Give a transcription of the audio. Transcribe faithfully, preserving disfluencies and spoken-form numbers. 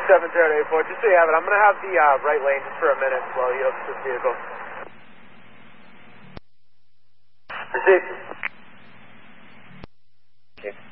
seven zero eight four, just so you have it, I'm going to have the uh, right lane just for a minute while you open this vehicle. Received. Okay.